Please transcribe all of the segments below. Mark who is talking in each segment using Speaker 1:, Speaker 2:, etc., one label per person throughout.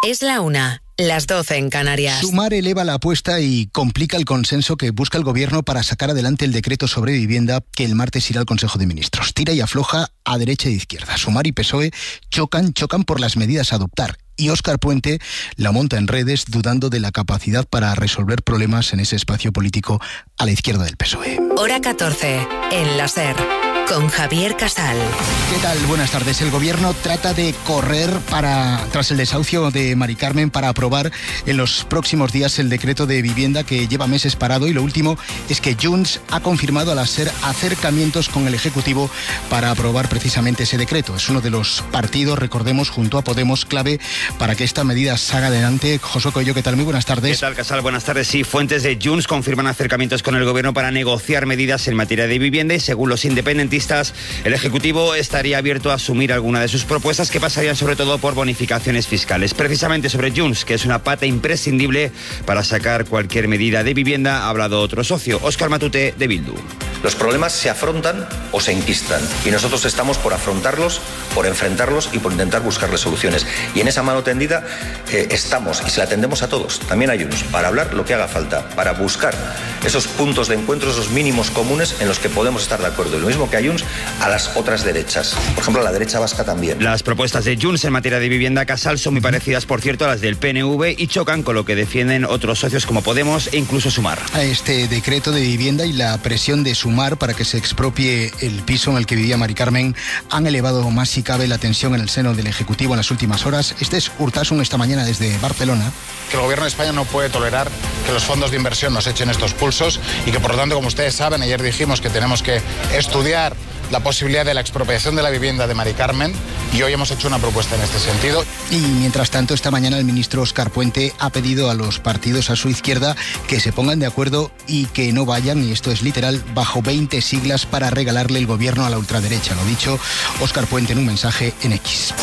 Speaker 1: Es la 1, las 12 en Canarias.
Speaker 2: Sumar eleva la apuesta y complica el consenso que busca el Gobierno para sacar adelante el decreto sobre vivienda que el martes irá al Consejo de Ministros. Tira y afloja a derecha e izquierda. Sumar y PSOE chocan por las medidas a adoptar. Y Óscar Puente la monta en redes dudando de la capacidad para resolver problemas en ese espacio político a la izquierda del PSOE.
Speaker 1: Hora 14, en la SER, con Javier Casal.
Speaker 2: ¿Qué tal? Buenas tardes. El Gobierno trata de correr tras el desahucio de Mari Carmen para aprobar en los próximos días el decreto de vivienda que lleva meses parado, y lo último es que Junts ha confirmado a la SER acercamientos con el Ejecutivo para aprobar precisamente ese decreto. Es uno de los partidos, recordemos, junto a Podemos, clave para que esta medida salga adelante. Josué Coello, ¿qué tal? Muy buenas tardes.
Speaker 3: ¿Qué tal, Casal? Buenas tardes. Sí, fuentes de Junts confirman acercamientos con el Gobierno para negociar medidas en materia de vivienda, y según los independentistas, el Ejecutivo estaría abierto a asumir alguna de sus propuestas, que pasarían sobre todo por bonificaciones fiscales. Precisamente sobre Junts, que es una pata imprescindible para sacar cualquier medida de vivienda, ha hablado otro socio, Óscar Matute, de Bildu.
Speaker 4: Los problemas se afrontan o se enquistan, y nosotros estamos por afrontarlos, por enfrentarlos y por intentar buscarles soluciones. Y en esa mano tendida estamos, y se la tendemos a todos, también a Junts, para hablar lo que haga falta, para buscar esos puntos de encuentro, esos mínimos comunes en los que podemos estar de acuerdo. Y lo mismo que a Junts, a las otras derechas. Por ejemplo, a la derecha vasca también.
Speaker 3: Las propuestas de Junts en materia de vivienda, Casal, son muy parecidas, por cierto, a las del PNV, y chocan con lo que defienden otros socios como Podemos e incluso Sumar.
Speaker 2: A este decreto de vivienda y la presión de Sumar para que se expropie el piso en el que vivía Mari Carmen han elevado más si cabe la tensión en el seno del Ejecutivo en las últimas horas. Este es Urtasun esta mañana desde Barcelona.
Speaker 5: Que el Gobierno de España no puede tolerar que los fondos de inversión nos echen estos pulsos, y que, por lo tanto, como ustedes saben, ayer dijimos que tenemos que estudiar la posibilidad de la expropiación de la vivienda de Mari Carmen, y hoy hemos hecho una propuesta en este sentido.
Speaker 2: Y mientras tanto, esta mañana el ministro Óscar Puente ha pedido a los partidos a su izquierda que se pongan de acuerdo y que no vayan, y esto es literal, bajo 20 siglas para regalarle el gobierno a la ultraderecha. Lo dicho Óscar Puente en un mensaje en X.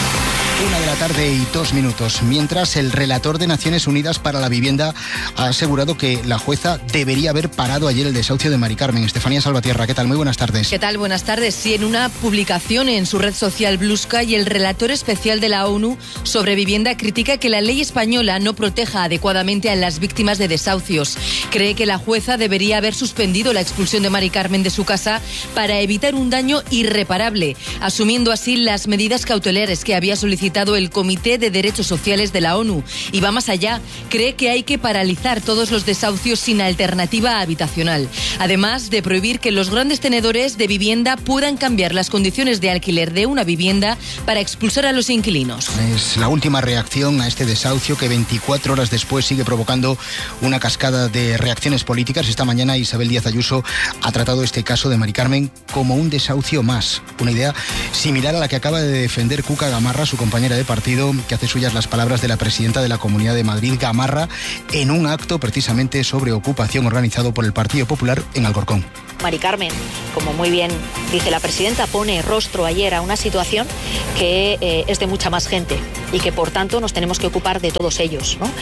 Speaker 2: 1:02 p.m. Mientras, el relator de Naciones Unidas para la Vivienda ha asegurado que la jueza debería haber parado ayer el desahucio de Mari Carmen. Estefanía Salvatierra, ¿qué tal? Muy buenas tardes.
Speaker 6: ¿Qué tal? Buenas tardes. Sí, en una publicación en su red social Blue Sky, el relator especial de la ONU sobre vivienda critica que la ley española no proteja adecuadamente a las víctimas de desahucios. Cree que la jueza debería haber suspendido la expulsión de Mari Carmen de su casa para evitar un daño irreparable, asumiendo así las medidas cautelares que había solicitado el Comité de Derechos Sociales de la ONU. Y va más allá, cree que hay que paralizar todos los desahucios sin alternativa habitacional, además de prohibir que los grandes tenedores de vivienda puedan cambiar las condiciones de alquiler de una vivienda para expulsar a los inquilinos.
Speaker 2: Es la última reacción a este desahucio que 24 horas después sigue provocando una cascada de reacciones políticas. Esta mañana Isabel Díaz Ayuso ha tratado este caso de Mari Carmen como un desahucio más, una idea similar a la que acaba de defender Cuca Gamarra, su compañera de partido, que hace suyas las palabras de la presidenta de la Comunidad de Madrid, Gamarra, en un acto precisamente sobre ocupación organizado por el Partido Popular en Alcorcón.
Speaker 7: Mari Carmen, como muy bien dice la presidenta, pone rostro ayer a una situación que es de mucha más gente y que, por tanto, nos tenemos que ocupar de todos ellos, ¿no?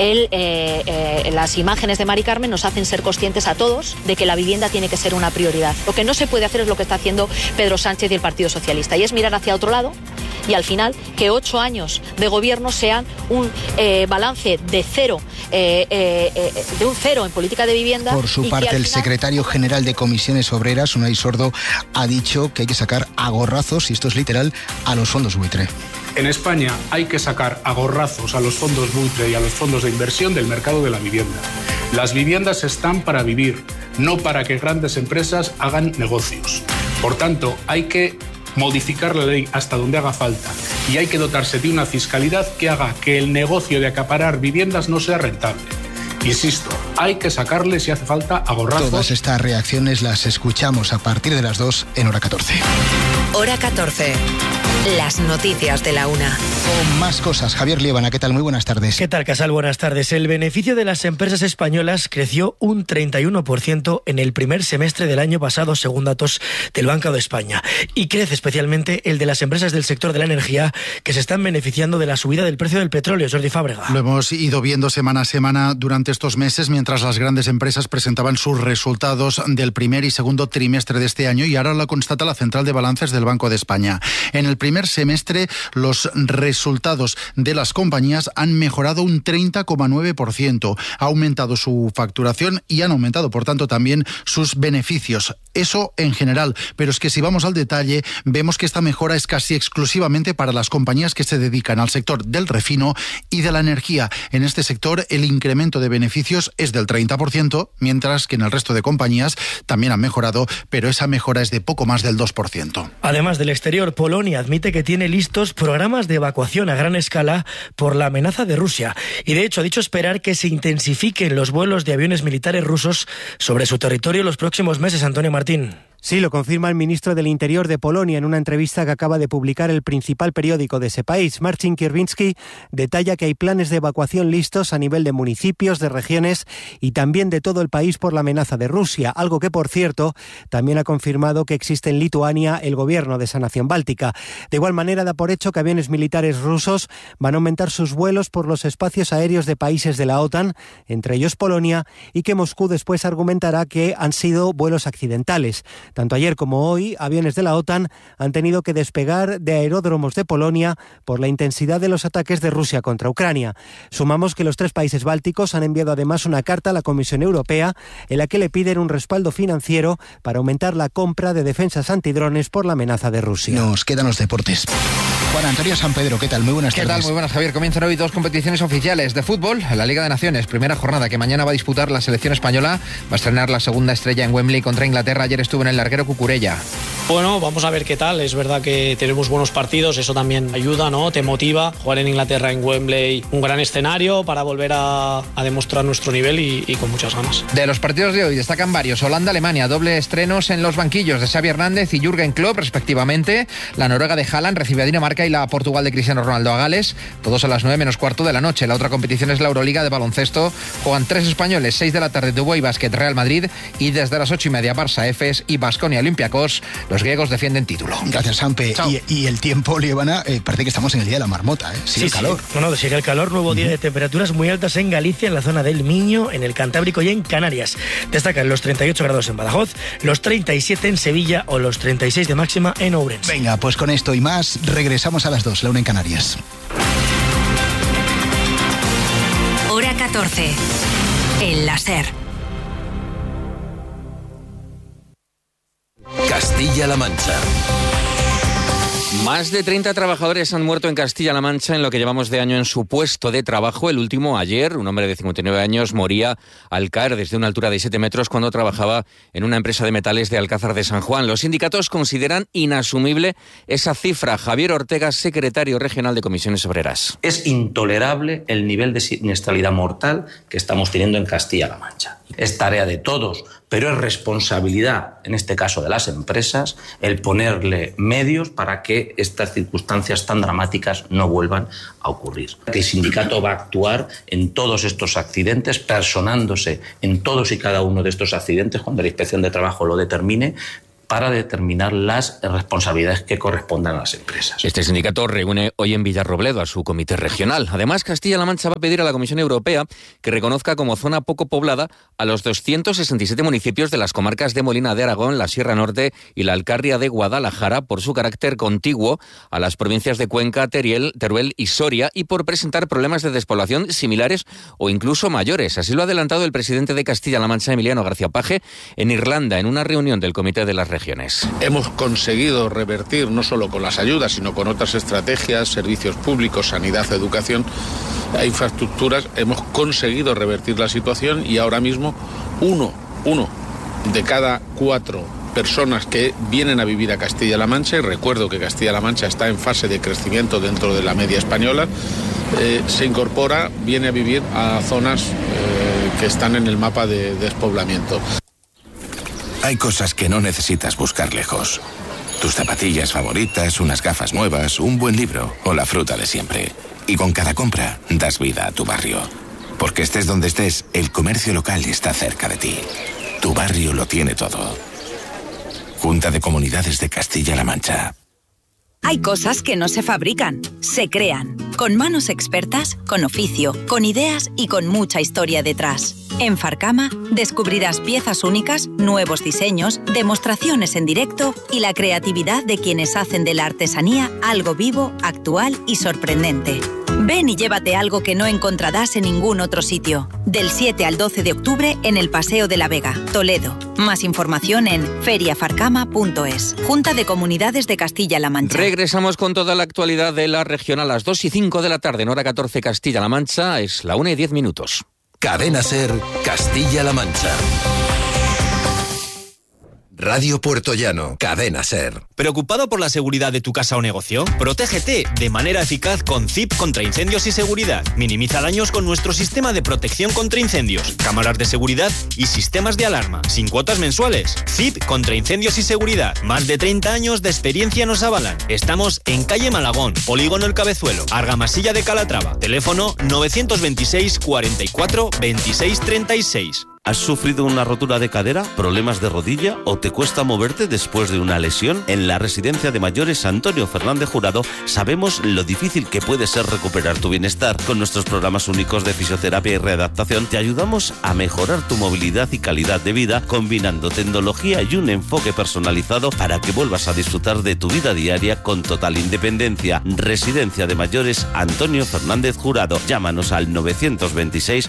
Speaker 7: Las imágenes de Mari Carmen nos hacen ser conscientes a todos de que la vivienda tiene que ser una prioridad. Lo que no se puede hacer es lo que está haciendo Pedro Sánchez y el Partido Socialista, y es mirar hacia otro lado, y al final que 8 años de gobierno sean un balance de cero, de un cero en política de vivienda.
Speaker 2: Por su parte, el secretario general de Comisiones Obreras, Unai Sordo, ha dicho que hay que sacar a gorrazos, y esto es literal, a los fondos buitre.
Speaker 8: En España hay que sacar a gorrazos a los fondos buitre y a los fondos de inversión del mercado de la vivienda. Las viviendas están para vivir, no para que grandes empresas hagan negocios. Por tanto, hay que modificar la ley hasta donde haga falta, y hay que dotarse de una fiscalidad que haga que el negocio de acaparar viviendas no sea rentable. Insisto, hay que sacarle, si hace falta, a gorrazos.
Speaker 2: Todas estas reacciones las escuchamos a partir de las 2 en Hora 14.
Speaker 1: Hora 14. Las noticias de la 1.
Speaker 2: Con más cosas, Javier Liébana, ¿qué tal? Muy buenas tardes.
Speaker 9: ¿Qué tal, Casal? Buenas tardes. El beneficio de las empresas españolas creció un 31% en el primer semestre del año pasado, según datos del Banco de España. Y crece especialmente el de las empresas del sector de la energía, que se están beneficiando de la subida del precio del petróleo. Jordi Fábrega.
Speaker 10: Lo hemos ido viendo semana a semana durante estos meses, mientras las grandes empresas presentaban sus resultados del primer y segundo trimestre de este año, y ahora lo constata la Central de Balances del del Banco de España. En el primer semestre, los resultados de las compañías han mejorado un 30,9%. Ha aumentado su facturación y han aumentado, por tanto, también sus beneficios. Eso en general, pero es que si vamos al detalle, vemos que esta mejora es casi exclusivamente para las compañías que se dedican al sector del refino y de la energía. En este sector, el incremento de beneficios es del 30%, mientras que en el resto de compañías también han mejorado, pero esa mejora es de poco más del 2%.
Speaker 9: Además del exterior, Polonia admite que tiene listos programas de evacuación a gran escala por la amenaza de Rusia. Y de hecho ha dicho esperar que se intensifiquen los vuelos de aviones militares rusos sobre su territorio los próximos meses. Antonio Martín.
Speaker 11: Sí, lo confirma el ministro del Interior de Polonia en una entrevista que acaba de publicar el principal periódico de ese país. Marcin Kierwiński detalla que hay planes de evacuación listos a nivel de municipios, de regiones y también de todo el país por la amenaza de Rusia, algo que, por cierto, también ha confirmado que existe en Lituania el gobierno de esa nación báltica. De igual manera, da por hecho que aviones militares rusos van a aumentar sus vuelos por los espacios aéreos de países de la OTAN, entre ellos Polonia, y que Moscú después argumentará que han sido vuelos accidentales. Tanto ayer como hoy, aviones de la OTAN han tenido que despegar de aeródromos de Polonia por la intensidad de los ataques de Rusia contra Ucrania. Sumamos que los 3 países bálticos han enviado además una carta a la Comisión Europea en la que le piden un respaldo financiero para aumentar la compra de defensas antidrones por la amenaza de Rusia.
Speaker 2: Nos quedan los deportes. Juan Antonio San Pedro, ¿qué tal? Muy buenas tardes.
Speaker 12: ¿Qué tal? Muy buenas, Javier. Comienzan hoy 2 competiciones oficiales de fútbol. La Liga de Naciones, primera jornada que mañana va a disputar la selección española. Va a estrenar la segunda estrella en Wembley contra Inglaterra. Ayer estuvo en el larguero Cucurella.
Speaker 13: Bueno, vamos a ver qué tal. Es verdad que tenemos buenos partidos, eso también ayuda, ¿no? Te motiva. Jugar en Inglaterra, en Wembley, un gran escenario para volver a demostrar nuestro nivel y con muchas ganas.
Speaker 12: De los partidos de hoy destacan varios. Holanda-Alemania, doble estrenos en los banquillos de Xavi Hernández y Jürgen Klopp, respectivamente. La Noruega de Haaland recibe a Dinamarca y la Portugal de Cristiano Ronaldo a Gales, todos a las 9:15 de la noche. La otra competición es la Euroliga de baloncesto. Juegan 3 españoles, 6 de la tarde, Dubái Basket Real Madrid, y desde las 8:30 Barça Efes y Baskonia Olympiacos. Los griegos defienden título.
Speaker 2: Gracias, Sampe. Y el tiempo, Liebana, parece que estamos en el día de la marmota, ¿eh? Sigue el calor.
Speaker 9: Sí. No, sigue el calor. Nuevo día de temperaturas muy altas en Galicia, en la zona del Miño, en el Cantábrico y en Canarias. Destacan los 38 grados en Badajoz, los 37 en Sevilla o los 36 de máxima en Ourense.
Speaker 2: Venga, pues con esto y más regresamos a las 2, la 1 en Canarias.
Speaker 1: Hora 14. El láser.
Speaker 14: Castilla-La Mancha.
Speaker 15: Más de 30 trabajadores han muerto en Castilla-La Mancha en lo que llevamos de año en su puesto de trabajo. El último, ayer, un hombre de 59 años moría al caer desde una altura de 7 metros cuando trabajaba en una empresa de metales de Alcázar de San Juan. Los sindicatos consideran inasumible esa cifra. Javier Ortega, secretario regional de Comisiones Obreras.
Speaker 16: Es intolerable el nivel de siniestralidad mortal que estamos teniendo en Castilla-La Mancha. Es tarea de todos, pero es responsabilidad, en este caso de las empresas, el ponerle medios para que estas circunstancias tan dramáticas no vuelvan a ocurrir. El sindicato va a actuar en todos estos accidentes, personándose en todos y cada uno de estos accidentes cuando la Inspección de Trabajo lo determine, para determinar las responsabilidades que correspondan a las empresas.
Speaker 15: Este sindicato reúne hoy en Villarrobledo a su comité regional. Además, Castilla-La Mancha va a pedir a la Comisión Europea que reconozca como zona poco poblada a los 267 municipios de las comarcas de Molina de Aragón, la Sierra Norte y la Alcarria de Guadalajara por su carácter contiguo a las provincias de Cuenca, Teruel y Soria y por presentar problemas de despoblación similares o incluso mayores. Así lo ha adelantado el presidente de Castilla-La Mancha, Emiliano García Paje, en Irlanda, en una reunión del Comité de las Regiones.
Speaker 17: Hemos conseguido revertir, no solo con las ayudas, sino con otras estrategias, servicios públicos, sanidad, educación, infraestructuras, hemos conseguido revertir la situación y ahora mismo uno de cada 4 personas que vienen a vivir a Castilla-La Mancha, y recuerdo que Castilla-La Mancha está en fase de crecimiento dentro de la media española, se incorpora, viene a vivir a zonas que están en el mapa de despoblamiento.
Speaker 14: Hay cosas que no necesitas buscar lejos. Tus zapatillas favoritas, unas gafas nuevas, un buen libro o la fruta de siempre. Y con cada compra das vida a tu barrio. Porque estés donde estés, el comercio local está cerca de ti. Tu barrio lo tiene todo. Junta de Comunidades de Castilla-La Mancha.
Speaker 18: Hay cosas que no se fabrican, se crean. Con manos expertas, con oficio, con ideas y con mucha historia detrás. En Farcama descubrirás piezas únicas, nuevos diseños, demostraciones en directo y la creatividad de quienes hacen de la artesanía algo vivo, actual y sorprendente. Ven y llévate algo que no encontrarás en ningún otro sitio. Del 7 al 12 de octubre en el Paseo de la Vega, Toledo. Más información en feriafarcama.es. Junta de Comunidades de Castilla-La Mancha.
Speaker 15: Regresamos con toda la actualidad de la región a las 2:05 de la tarde, en hora 14 Castilla-La Mancha. Es la 1:10.
Speaker 19: Cadena SER, Castilla-La Mancha. Radio Puertollano, Cadena SER.
Speaker 20: ¿Preocupado por la seguridad de tu casa o negocio? Protégete de manera eficaz con CIP contra incendios y seguridad. Minimiza daños con nuestro sistema de protección contra incendios, cámaras de seguridad y sistemas de alarma, sin cuotas mensuales. CIP contra incendios y seguridad. Más de 30 años de experiencia nos avalan. Estamos en calle Malagón, Polígono El Cabezuelo, Argamasilla de Calatrava. Teléfono 926 44 26 36.
Speaker 21: ¿Has sufrido una rotura de cadera, problemas de rodilla o te cuesta moverte después de una lesión? En la Residencia de Mayores Antonio Fernández Jurado sabemos lo difícil que puede ser recuperar tu bienestar. Con nuestros programas únicos de fisioterapia y readaptación te ayudamos a mejorar tu movilidad y calidad de vida, combinando tecnología y un enfoque personalizado para que vuelvas a disfrutar de tu vida diaria con total independencia. Residencia de Mayores Antonio Fernández Jurado. Llámanos al 926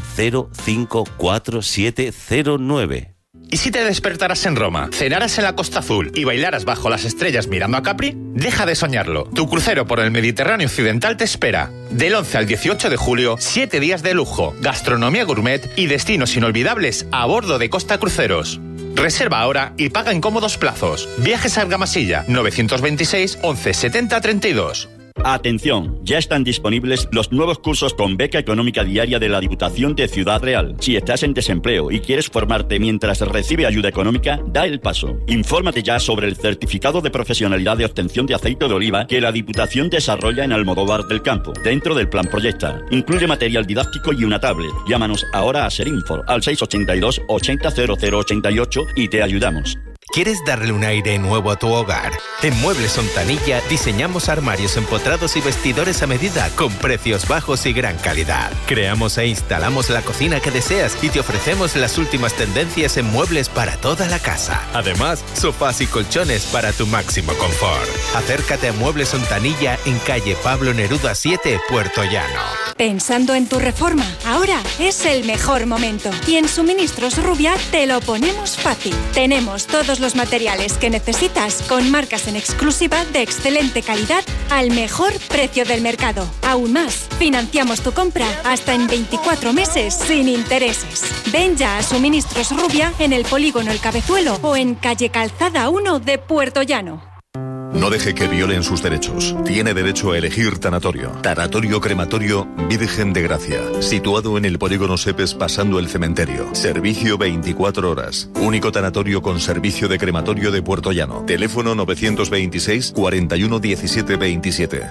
Speaker 21: 054709.
Speaker 22: ¿Y si te despertaras en Roma, cenaras en la Costa Azul y bailaras bajo las estrellas mirando a Capri? Deja de soñarlo. Tu crucero por el Mediterráneo Occidental te espera. Del 11 al 18 de julio, 7 días de lujo, gastronomía gourmet y destinos inolvidables a bordo de Costa Cruceros. Reserva ahora y paga en cómodos plazos. Viajes a Argamasilla, 926 11 70 32.
Speaker 23: Atención, ya están disponibles los nuevos cursos con beca económica diaria de la Diputación de Ciudad Real. Si estás en desempleo y quieres formarte mientras recibe ayuda económica, da el paso. Infórmate ya sobre el certificado de profesionalidad de obtención de aceite de oliva que la Diputación desarrolla en Almodóvar del Campo, dentro del Plan Proyecta. Incluye material didáctico y una tablet. Llámanos ahora a Serinfor al 682 80 0088 y te ayudamos.
Speaker 24: ¿Quieres darle un aire nuevo a tu hogar? En Muebles Ontanilla diseñamos armarios empotrados y vestidores a medida con precios bajos y gran calidad. Creamos e instalamos la cocina que deseas y te ofrecemos las últimas tendencias en muebles para toda la casa. Además, sofás y colchones para tu máximo confort. Acércate a Muebles Ontanilla en calle Pablo Neruda 7, Puerto Llano.
Speaker 25: Pensando en tu reforma, ahora es el mejor momento. Y en Suministros Rubia te lo ponemos fácil. Tenemos todos los materiales que necesitas con marcas en exclusiva de excelente calidad al mejor precio del mercado. Aún más, financiamos tu compra hasta en 24 meses sin intereses. Ven ya a Suministros Rubia en el Polígono El Cabezuelo o en calle Calzada 1 de Puerto Llano.
Speaker 26: No deje que violen sus derechos. Tiene derecho a elegir tanatorio. Tanatorio Crematorio Virgen de Gracia. Situado en el polígono Sepes pasando el cementerio. Servicio 24 horas. Único tanatorio con servicio de crematorio de Puerto Llano. Teléfono 926 41 17 27.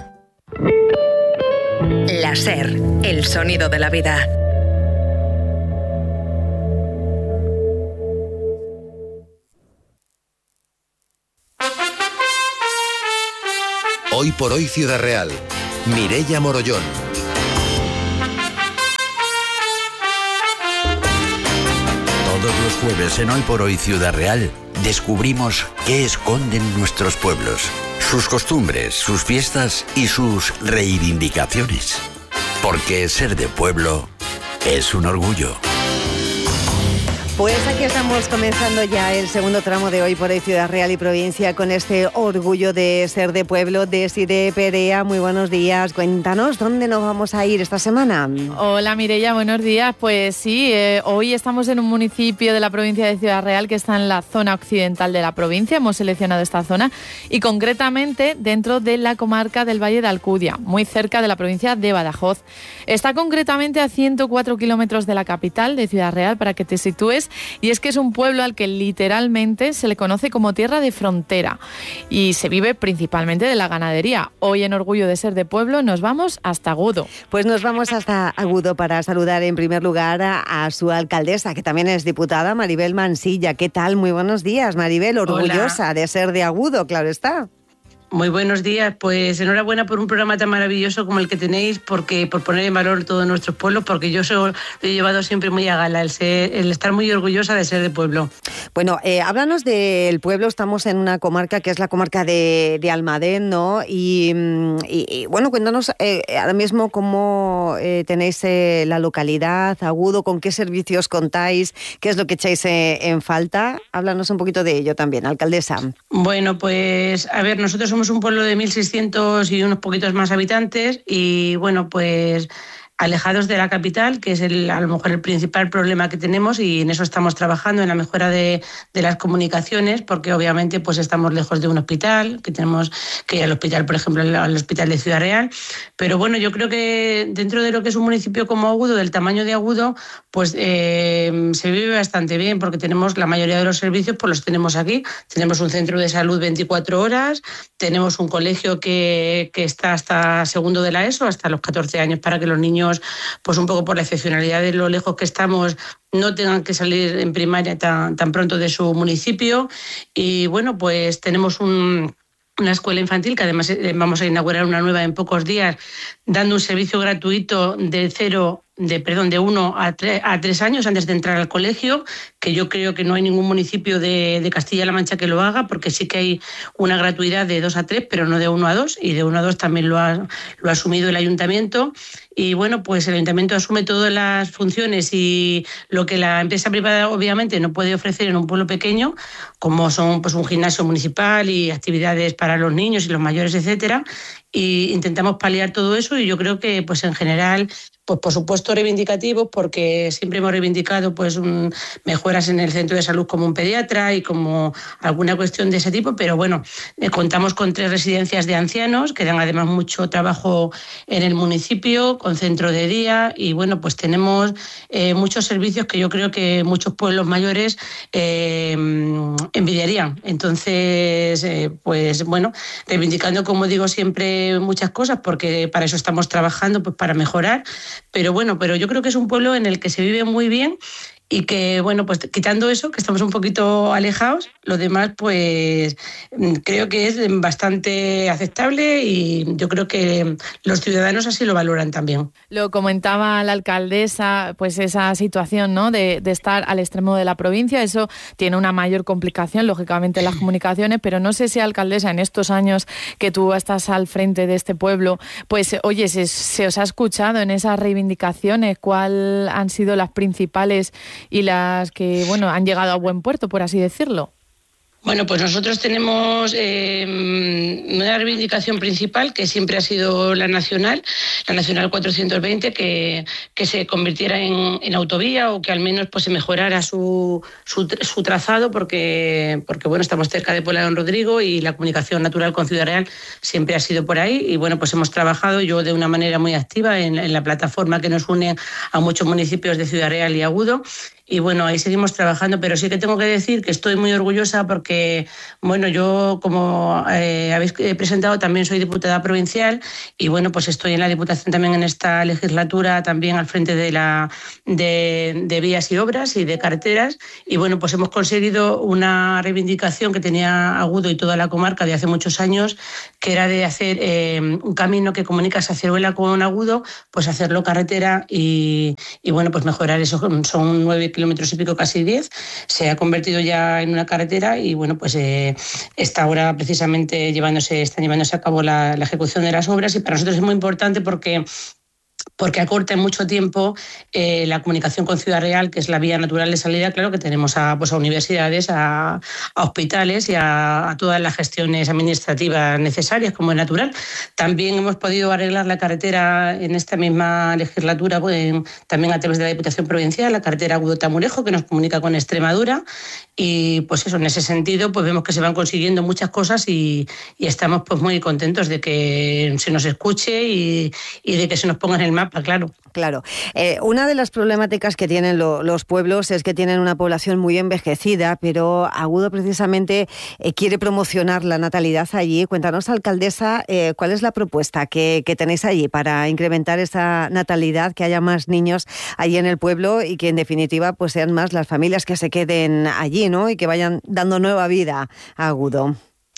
Speaker 1: La SER, el sonido de la vida.
Speaker 19: Hoy por hoy Ciudad Real. Mireia Morollón.
Speaker 27: Todos los jueves en Hoy por Hoy Ciudad Real descubrimos qué esconden nuestros pueblos, sus costumbres, sus fiestas y sus reivindicaciones. Porque ser de pueblo es un orgullo.
Speaker 28: Pues aquí estamos comenzando ya el segundo tramo de Hoy por Hoy Ciudad Real y Provincia con este orgullo de ser de pueblo. Desiree Perea, muy buenos días. Cuéntanos, ¿dónde nos vamos a ir esta semana?
Speaker 29: Hola Mireia, buenos días. Pues sí, hoy estamos en un municipio de la provincia de Ciudad Real que está en la zona occidental de la provincia. Hemos seleccionado esta zona y concretamente dentro de la comarca del Valle de Alcudia, muy cerca de la provincia de Badajoz. Está concretamente a 104 kilómetros de la capital de Ciudad Real, para que te sitúes. Y es que es un pueblo al que literalmente se le conoce como tierra de frontera y se vive principalmente de la ganadería. Hoy en Orgullo de Ser de Pueblo nos vamos hasta Agudo.
Speaker 28: Pues nos vamos hasta Agudo para saludar en primer lugar a su alcaldesa, que también es diputada, Maribel Mansilla. ¿Qué tal? Muy buenos días, Maribel. Orgullosa de ser de Agudo, claro está.
Speaker 3: Muy buenos días, pues enhorabuena por un programa tan maravilloso como el que tenéis, porque por poner en valor todos nuestros pueblos, porque yo lo he llevado siempre muy a gala, el estar muy orgullosa de ser de pueblo.
Speaker 28: Bueno, háblanos del pueblo, estamos en una comarca que es la comarca de Almadén, ¿no? Y bueno, cuéntanos ahora mismo cómo tenéis la localidad, Agudo, con qué servicios contáis, qué es lo que echáis en falta. Háblanos un poquito de ello también, alcaldesa.
Speaker 3: Bueno, pues a ver, nosotros somos un pueblo de 1.600 y unos poquitos más habitantes y bueno, pues alejados de la capital, que es a lo mejor el principal problema que tenemos, y en eso estamos trabajando, en la mejora de las comunicaciones, porque obviamente pues estamos lejos de un hospital, que tenemos que ir al hospital, por ejemplo, al hospital de Ciudad Real. Pero bueno, yo creo que dentro de lo que es un municipio como Agudo, del tamaño de Agudo, pues se vive bastante bien, porque tenemos la mayoría de los servicios, pues los tenemos aquí. Tenemos un centro de salud 24 horas, tenemos un colegio que está hasta segundo de la ESO, hasta los 14 años, para que los niños, pues un poco por la excepcionalidad de lo lejos que estamos, no tengan que salir en primaria tan pronto de su municipio. Y bueno, pues tenemos una escuela infantil, que además vamos a inaugurar una nueva en pocos días, dando un servicio gratuito de 1 a 3 años antes de entrar al colegio, que yo creo que no hay ningún municipio de Castilla-La Mancha que lo haga, porque sí que hay una gratuidad de 2 a 3, pero no de 1 a 2, y de 1 a 2 también lo ha asumido el ayuntamiento. Y bueno, pues el ayuntamiento asume todas las funciones y lo que la empresa privada obviamente no puede ofrecer en un pueblo pequeño, como son pues un gimnasio municipal y actividades para los niños y los mayores, etcétera. Y intentamos paliar todo eso, y yo creo que pues en general, pues por supuesto reivindicativos, porque siempre hemos reivindicado pues mejoras en el centro de salud, como un pediatra y como alguna cuestión de ese tipo, pero bueno, contamos con 3 residencias de ancianos que dan además mucho trabajo en el municipio, con centro de día, y bueno, pues tenemos muchos servicios que yo creo que muchos pueblos mayores envidiarían. Entonces, pues bueno, reivindicando, como digo siempre, muchas cosas, porque para eso estamos trabajando, pues para mejorar. Pero bueno, yo creo que es un pueblo en el que se vive muy bien, y que, bueno, pues quitando eso, que estamos un poquito alejados, lo demás, pues creo que es bastante aceptable, y yo creo que los ciudadanos así lo valoran también.
Speaker 29: Lo comentaba la alcaldesa, pues esa situación, ¿no?, de estar al extremo de la provincia, eso tiene una mayor complicación, lógicamente, en las comunicaciones, pero no sé si, alcaldesa, en estos años que tú estás al frente de este pueblo, pues, oye, se os ha escuchado en esas reivindicaciones, ¿cuáles han sido las principales y las que, bueno, han llegado a buen puerto, por así decirlo?
Speaker 3: Bueno, pues nosotros tenemos una reivindicación principal, que siempre ha sido la nacional 420, que se convirtiera en autovía, o que al menos pues se mejorara su trazado, porque bueno, estamos cerca de Puebla de Don Rodrigo, y la comunicación natural con Ciudad Real siempre ha sido por ahí. Y bueno, pues hemos trabajado, yo de una manera muy activa, en la plataforma que nos une a muchos municipios de Ciudad Real y Agudo. Y bueno, ahí seguimos trabajando, pero sí que tengo que decir que estoy muy orgullosa, porque, bueno, yo, como habéis presentado, también soy diputada provincial, y bueno, pues estoy en la Diputación también en esta legislatura, también al frente de vías y obras y de carreteras. Y bueno, pues hemos conseguido una reivindicación que tenía Agudo y toda la comarca de hace muchos años, que era de hacer un camino que comunica Saceruela con Agudo, pues hacerlo carretera y bueno, pues mejorar eso. Son 9 kilómetros y pico, casi 10, se ha convertido ya en una carretera, y bueno, pues está ahora precisamente están llevándose a cabo la ejecución de las obras, y para nosotros es muy importante porque acorta en mucho tiempo la comunicación con Ciudad Real, que es la vía natural de salida, claro, que tenemos a universidades, a hospitales y a todas las gestiones administrativas necesarias, como es natural. También hemos podido arreglar la carretera en esta misma legislatura, también a través de la Diputación Provincial, la carretera Agudo-Tamurejo, que nos comunica con Extremadura. Y pues eso, en ese sentido, pues vemos que se van consiguiendo muchas cosas, y estamos pues muy contentos de que se nos escuche y de que se nos ponga en el mapa, claro.
Speaker 28: Claro. Una de las problemáticas que tienen los pueblos es que tienen una población muy envejecida, pero Agudo precisamente quiere promocionar la natalidad allí. Cuéntanos, alcaldesa, ¿cuál es la propuesta que tenéis allí para incrementar esa natalidad, que haya más niños allí en el pueblo, y que en definitiva pues sean más las familias que se queden allí, ¿no?, y que vayan dando nueva vida a Agudo?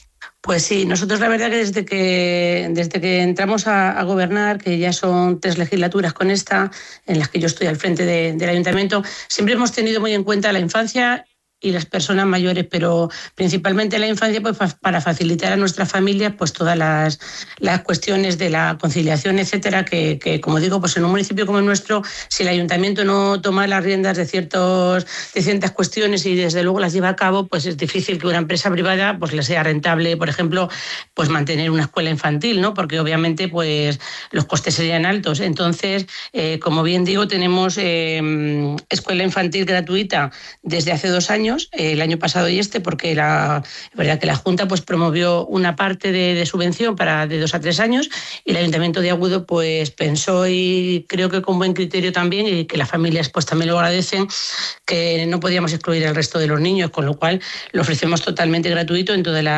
Speaker 3: Pues sí, nosotros la verdad que desde que entramos a gobernar, que ya son 3 legislaturas con esta, en las que yo estoy al frente del ayuntamiento, siempre hemos tenido muy en cuenta la infancia y las personas mayores, pero principalmente la infancia, pues para facilitar a nuestras familias pues todas las cuestiones de la conciliación, etcétera, que como digo, pues en un municipio como el nuestro, si el ayuntamiento no toma las riendas de ciertas cuestiones y desde luego las lleva a cabo, pues es difícil que una empresa privada pues le sea rentable, por ejemplo, pues mantener una escuela infantil, ¿no? Porque obviamente pues los costes serían altos. Entonces, como bien digo, tenemos escuela infantil gratuita desde hace 2 años, el año pasado y porque es verdad que la Junta pues promovió una parte de subvención de 2 a 3 años y el Ayuntamiento de Agudo pues pensó, y creo que con buen criterio también, y que las familias pues también lo agradecen, que no podíamos excluir al resto de los niños, con lo cual lo ofrecemos totalmente gratuito en todo el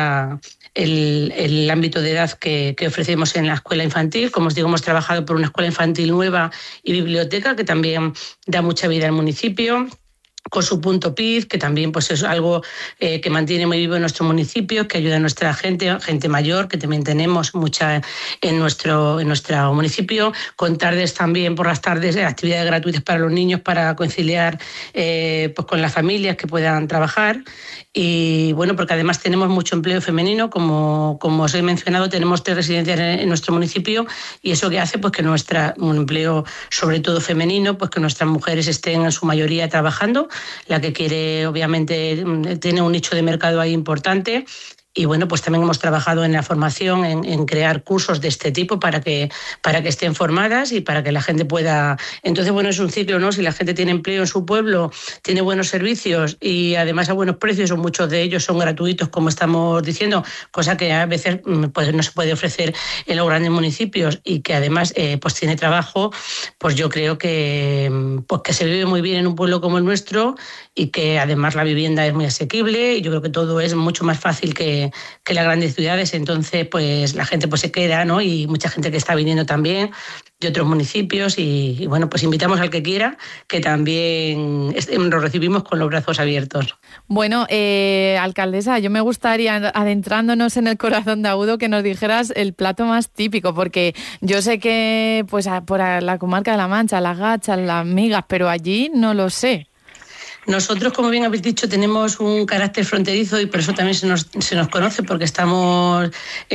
Speaker 3: ámbito de edad que ofrecemos en la escuela infantil. Como os digo, hemos trabajado por una escuela infantil nueva y biblioteca que también da mucha vida al municipio, con su punto PIZ, que también pues es algo que mantiene muy vivo en nuestro municipio, que ayuda a nuestra gente mayor, que también tenemos mucha en nuestro municipio, con tardes también, por las tardes, actividades gratuitas para los niños para conciliar pues con las familias que puedan trabajar. Y bueno, porque además tenemos mucho empleo femenino, como os he mencionado, tenemos 3 residencias en nuestro municipio, y eso que hace pues que un empleo sobre todo femenino, pues que nuestras mujeres estén en su mayoría trabajando. La que quiere, obviamente, tiene un nicho de mercado ahí importante. Y bueno, pues también hemos trabajado en la formación, en crear cursos de este tipo para que estén formadas y para que la gente pueda... Entonces, bueno, es un ciclo, ¿no? Si la gente tiene empleo en su pueblo, tiene buenos servicios y además a buenos precios, o muchos de ellos son gratuitos, como estamos diciendo, cosa que a veces pues no se puede ofrecer en los grandes municipios, y que además pues tiene trabajo, pues yo creo que se vive muy bien en un pueblo como el nuestro, y que además la vivienda es muy asequible, y yo creo que todo es mucho más fácil que las grandes ciudades. Entonces pues la gente pues se queda, ¿no? Y mucha gente que está viniendo también de otros municipios, y bueno, pues invitamos al que quiera, que también lo recibimos con los brazos abiertos.
Speaker 29: Bueno, alcaldesa, yo me gustaría, adentrándonos en el corazón de Agudo, que nos dijeras el plato más típico, porque yo sé que pues por la comarca de La Mancha, las gachas, las migas, pero allí no lo sé.
Speaker 3: Nosotros, como bien habéis dicho, tenemos un carácter fronterizo, y por eso también se nos conoce, porque estamos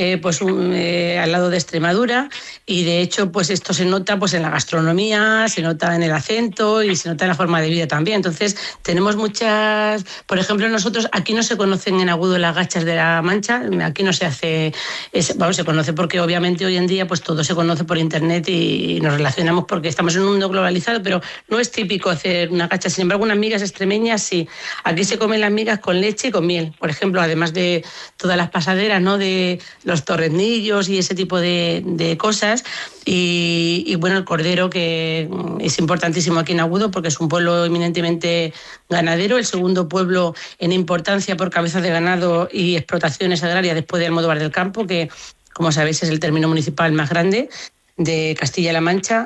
Speaker 3: al lado de Extremadura, y de hecho pues esto se nota pues en la gastronomía, se nota en el acento y se nota en la forma de vida también. Entonces tenemos muchas, por ejemplo, nosotros aquí no se conocen en Agudo las gachas de La Mancha, aquí no se hace, se conoce porque obviamente hoy en día pues todo se conoce por internet y nos relacionamos porque estamos en un mundo globalizado, pero no es típico hacer una gacha. Sin embargo, unas migas extremeñas sí. Aquí se comen las migas con leche y con miel, por ejemplo, además de todas las pasaderas, ¿no? De los torrenillos y ese tipo de cosas. Y bueno, el cordero, que es importantísimo aquí en Agudo porque es un pueblo eminentemente ganadero, el segundo pueblo en importancia por cabezas de ganado y explotaciones agrarias después de Almodóvar del Campo, que como sabéis es el término municipal más grande de Castilla-La Mancha.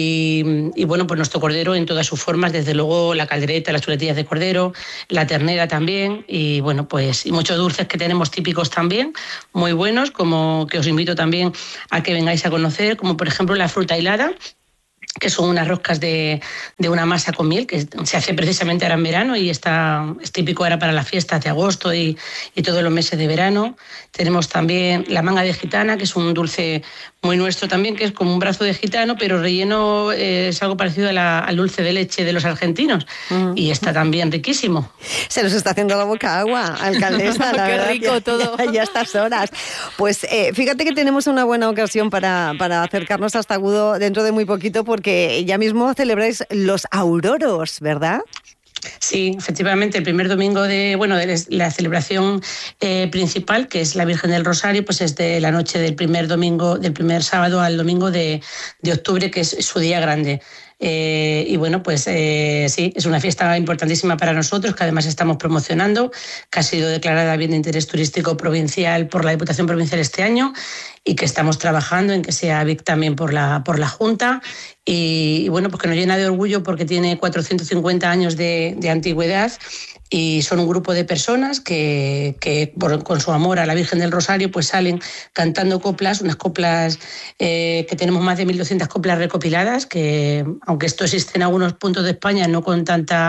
Speaker 3: Y bueno, pues nuestro cordero en todas sus formas, desde luego la caldereta, las chuletillas de cordero, la ternera también, y bueno, pues y muchos dulces que tenemos típicos también, muy buenos, como que os invito también a que vengáis a conocer, como por ejemplo la fruta hilada, que son unas roscas de una masa con miel, que se hace precisamente ahora en verano y es típico ahora para las fiestas de agosto y todos los meses de verano. Tenemos también la manga de gitana, que es un dulce muy nuestro también, que es como un brazo de gitano, pero relleno es algo parecido al dulce de leche de los argentinos, y está también riquísimo.
Speaker 28: Se nos está haciendo la boca agua, alcaldesa. La
Speaker 29: Qué
Speaker 28: verdad,
Speaker 29: rico todo.
Speaker 28: Ya a estas horas. Pues fíjate que tenemos una buena ocasión para acercarnos hasta Agudo dentro de muy poquito, porque ya mismo celebráis los Auroros, ¿verdad?
Speaker 3: Sí, efectivamente, el primer domingo de la celebración principal, que es la Virgen del Rosario, pues es de la noche del primer sábado al domingo de octubre, que es su día grande. Y bueno, pues sí, es una fiesta importantísima para nosotros, que además estamos promocionando, que ha sido declarada bien de interés turístico provincial por la Diputación Provincial este año, y que estamos trabajando en que sea BIC también por la Junta. Y bueno, pues que nos llena de orgullo porque tiene 450 años de antigüedad, y son un grupo de personas que con su amor a la Virgen del Rosario pues salen cantando coplas, unas coplas que tenemos más de 1.200 coplas recopiladas, que aunque esto existe en algunos puntos de España, no con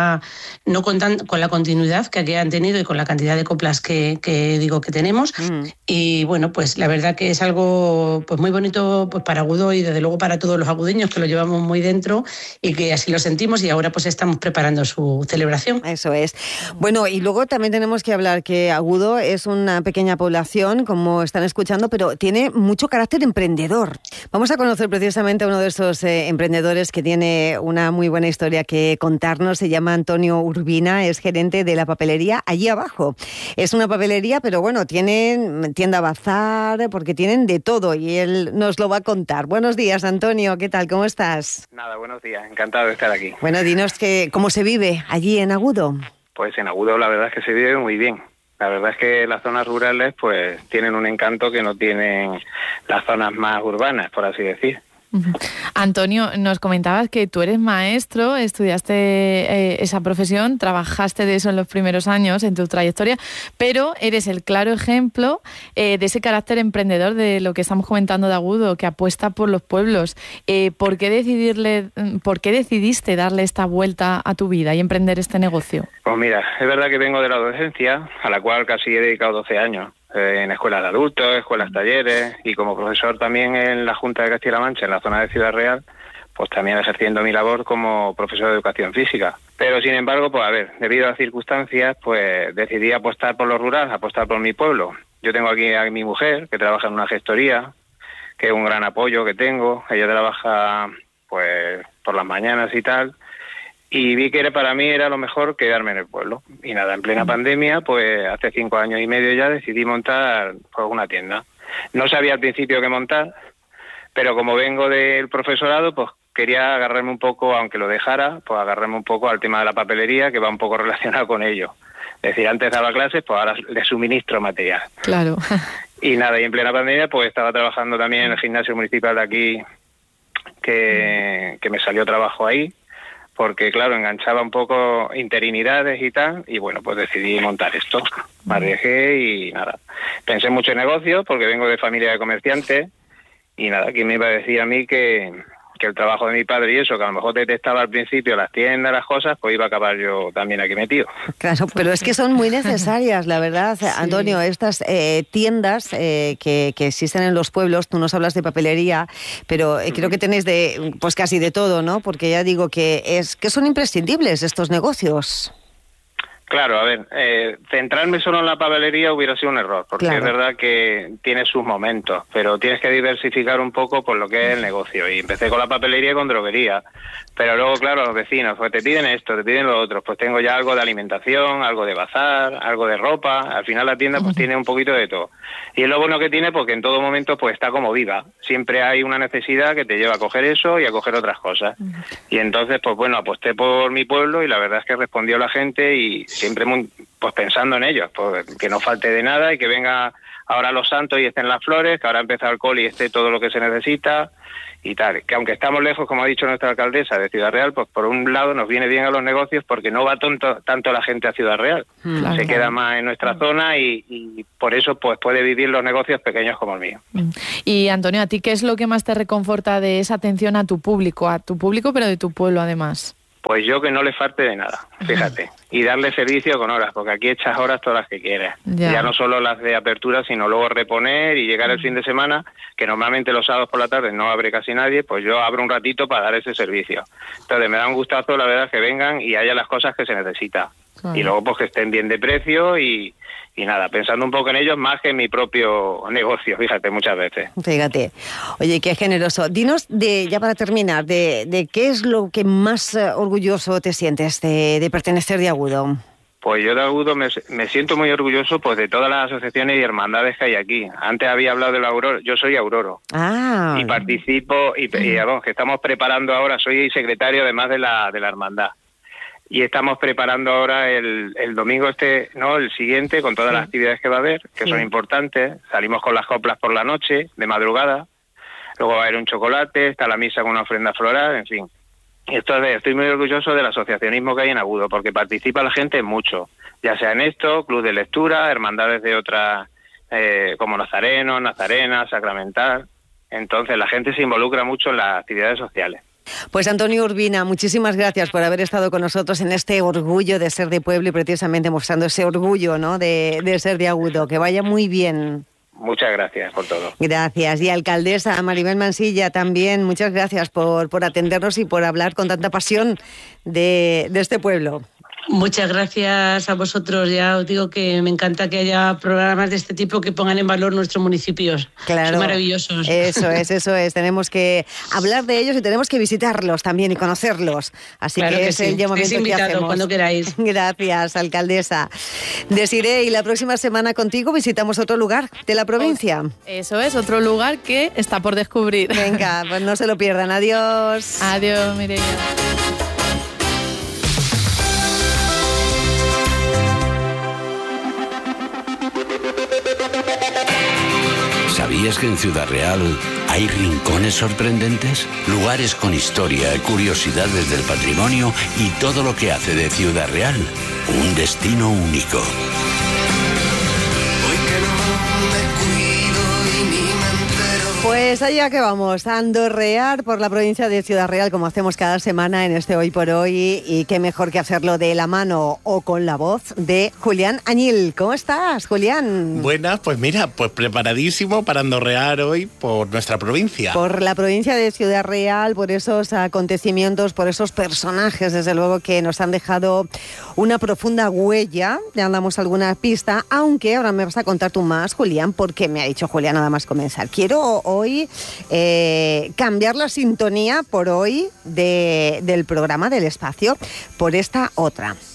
Speaker 3: la continuidad que han tenido y con la cantidad de coplas que digo que tenemos. Y bueno, pues la verdad que es algo pues muy bonito pues para Agudo y desde luego para todos los agudeños, que lo llevamos muy dentro y que así lo sentimos, y ahora pues estamos preparando su celebración.
Speaker 28: Eso es. Bueno, y luego también tenemos que hablar que Agudo es una pequeña población, como están escuchando, pero tiene mucho carácter emprendedor. Vamos a conocer precisamente a uno de esos emprendedores que tiene una muy buena historia que contarnos. Se llama Antonio Urbina, es gerente de la papelería allí abajo. Es una papelería, pero bueno, tienen tienda bazar, porque tienen de todo, y él nos lo va a contar. Buenos días, Antonio, ¿qué tal? ¿Cómo estás?
Speaker 4: Nada, buenos días, encantado de estar aquí.
Speaker 28: Bueno, dinos cómo se vive allí en Agudo.
Speaker 4: Pues en Agudo la verdad es que se vive muy bien. La verdad es que las zonas rurales pues tienen un encanto que no tienen las zonas más urbanas, por así decir.
Speaker 29: Antonio, nos comentabas que tú eres maestro, estudiaste esa profesión, trabajaste de eso en los primeros años en tu trayectoria, pero eres el claro ejemplo de ese carácter emprendedor de lo que estamos comentando de Agudo, que apuesta por los pueblos. ¿Por qué decidiste darle esta vuelta a tu vida y emprender este negocio?
Speaker 4: Pues mira, es verdad que vengo de la docencia, a la cual casi he dedicado 12 años. En escuelas de adultos, escuelas talleres, y como profesor también en la Junta de Castilla-La Mancha, en la zona de Ciudad Real, pues también ejerciendo mi labor como profesor de educación física. Pero sin embargo, pues a ver, debido a las circunstancias, pues decidí apostar por lo rural, apostar por mi pueblo. Yo tengo aquí a mi mujer, que trabaja en una gestoría, que es un gran apoyo que tengo. Ella trabaja pues por las mañanas y tal, y vi que para mí era lo mejor quedarme en el pueblo. Y nada, en plena pandemia, pues hace 5 años y medio ya decidí montar pues, una tienda. No sabía al principio qué montar, pero como vengo del profesorado, pues quería agarrarme un poco, aunque lo dejara, pues agarrarme un poco al tema de la papelería, que va un poco relacionado con ello. Es decir, antes daba clases, pues ahora le suministro material.
Speaker 29: Claro.
Speaker 4: Y nada, y en plena pandemia, pues estaba trabajando también en el gimnasio municipal de aquí, que me salió trabajo ahí, porque claro, enganchaba un poco interinidades y tal, y bueno, pues decidí montar esto. Me arriesgué y nada. Pensé mucho en negocios, porque vengo de familia de comerciantes, y nada, ¿quién me iba a decir a mí que el trabajo de mi padre y eso, que a lo mejor detestaba al principio las tiendas, las cosas, pues iba a acabar yo también aquí metido.
Speaker 28: Claro, pero es que son muy necesarias, la verdad, sí. Antonio, estas tiendas que existen en los pueblos. Tú nos hablas de papelería, pero creo que tenéis pues casi de todo, ¿no? Porque ya digo que son imprescindibles estos negocios.
Speaker 4: Claro, a ver, centrarme solo en la papelería hubiera sido un error, porque claro, es verdad que tiene sus momentos, pero tienes que diversificar un poco por lo que es el negocio. Y empecé con la papelería y con droguería, pero luego, claro, los vecinos, pues te piden esto, te piden lo otro, pues tengo ya algo de alimentación, algo de bazar, algo de ropa. Al final la tienda pues tiene un poquito de todo. Y es lo bueno que tiene, porque en todo momento pues está como viva. Siempre hay una necesidad que te lleva a coger eso y a coger otras cosas. Y entonces, pues bueno, aposté por mi pueblo y la verdad es que respondió la gente, y siempre pues pensando en ellos, pues que no falte de nada y que venga ahora los santos y estén las flores, que ahora empieza el col y esté todo lo que se necesita y tal. Que aunque estamos lejos, como ha dicho nuestra alcaldesa de Ciudad Real, pues por un lado nos viene bien a los negocios, porque no va tanto la gente a Ciudad Real. Claro, se queda más en nuestra zona y por eso pues puede vivir los negocios pequeños como el mío.
Speaker 29: Y Antonio, ¿a ti qué es lo que más te reconforta de esa atención a tu público, pero de tu pueblo además?
Speaker 4: Pues yo que no le falte de nada, fíjate, y darle servicio con horas, porque aquí echas horas todas las que quieres. Ya no solo las de apertura, sino luego reponer y llegar el fin de semana, que normalmente los sábados por la tarde no abre casi nadie, pues yo abro un ratito para dar ese servicio. Entonces me da un gustazo, la verdad, que vengan y haya las cosas que se necesita. Claro. Y luego pues que estén bien de precio y nada, pensando un poco en ellos más que en mi propio negocio, fíjate, muchas veces.
Speaker 28: Fíjate. Oye, qué generoso. Dinos, ya para terminar, de qué es lo que más orgulloso te sientes de pertenecer de Agudo.
Speaker 4: Pues yo de Agudo me siento muy orgulloso pues de todas las asociaciones y hermandades que hay aquí. Antes había hablado del Auroro, yo soy Auroro. Y participo, y vamos, que estamos preparando ahora, soy secretario además de la hermandad. Y estamos preparando ahora el domingo el siguiente, con todas las actividades que va a haber, que son importantes. Salimos con las coplas por la noche, de madrugada. Luego va a haber un chocolate, está la misa con una ofrenda floral, en fin. Estoy muy orgulloso del asociacionismo que hay en Agudo, porque participa la gente mucho. ya sea en esto, club de lectura, hermandades de otras, como Nazareno, Nazarena, Sacramental. Entonces la gente se involucra mucho en las actividades sociales.
Speaker 28: Pues Antonio Urbina, muchísimas gracias por haber estado con nosotros en este orgullo de ser de pueblo y precisamente mostrando ese orgullo, ¿no?, de ser de Agudo. Que vaya muy bien.
Speaker 4: Muchas gracias por todo.
Speaker 28: Gracias. Y alcaldesa Maribel Mansilla también, muchas gracias por atendernos y por hablar con tanta pasión de este pueblo.
Speaker 3: Muchas gracias a vosotros. Ya os digo que me encanta que haya programas de este tipo que pongan en valor nuestros municipios.
Speaker 28: Claro.
Speaker 3: Son maravillosos.
Speaker 28: Eso es. Tenemos que hablar de ellos y tenemos que visitarlos también y conocerlos. Así claro que es sí. El llamamiento que hacemos.
Speaker 3: Cuando queráis.
Speaker 28: Gracias, alcaldesa. Desiree, y la próxima semana contigo visitamos otro lugar de la provincia.
Speaker 29: Eso es, otro lugar que está por descubrir.
Speaker 28: Venga, pues no se lo pierdan. Adiós.
Speaker 29: Adiós, Mireia.
Speaker 27: ¿Sabías que en Ciudad Real hay rincones sorprendentes? Lugares con historia, curiosidades del patrimonio y todo lo que hace de Ciudad Real un destino único.
Speaker 28: Pues allá que vamos, a andorrear por la provincia de Ciudad Real, como hacemos cada semana en este Hoy por Hoy, y qué mejor que hacerlo de la mano o con la voz de Julián Añil. ¿Cómo estás, Julián?
Speaker 5: Buenas, pues mira, pues preparadísimo para andorrear hoy por nuestra provincia.
Speaker 28: Por la provincia de Ciudad Real, por esos acontecimientos, por esos personajes, desde luego, que nos han dejado una profunda huella. Ya damos alguna pista, aunque ahora me vas a contar tú más, Julián, porque me ha dicho Julián nada más comenzar. Quiero hoy cambiar la sintonía por hoy del programa del espacio por esta otra.